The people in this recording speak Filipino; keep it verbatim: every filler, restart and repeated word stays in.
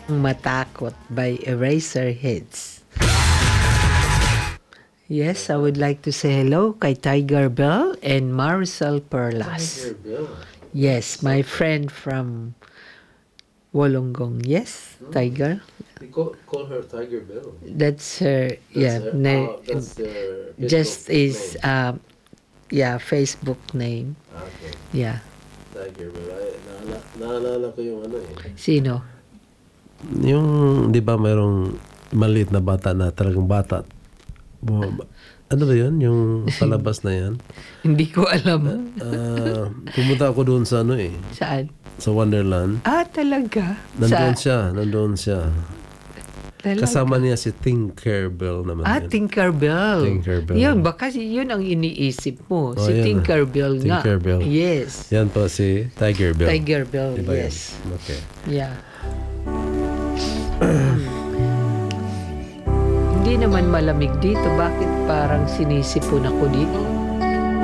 Matakot by Eraserheads. Yes, I would like to say hello kay Tiger Bell and Maricel Perlas. Tiger Bell. Yes, my friend from Wollongong. Yes, Hmm. Tiger. You call, call her Tiger Bell. That's her. That's yeah, her, na- uh, that's her just Facebook is name. um, yeah, Facebook name. Okay. Yeah. Tiger Bell. Ay, naala, naalala ko yung ano eh. Sino? Yung, di ba, mayroong maliit na bata na talagang bata. Bu- ano ba yun? Yung palabas na yan? Hindi ko alam. Ah, pumunta ako doon sa ano eh. Saan? Sa Wonderland. Ah, talaga? Nandoon Sa, siya. Nandoon siya. talaga? Kasama niya si Tinkerbell naman. Ah, yun. Tinkerbell. Tinkerbell. Yun, baka si- yun ang iniisip mo. Oh, si yan. Tinkerbell nga. Tinkerbell. Yes. Yan po si Tiger Bell. Tiger Bell, Diba yun? yes. Okay. Yeah. Hindi naman malamig dito. Bakit parang sinisipon ako dito?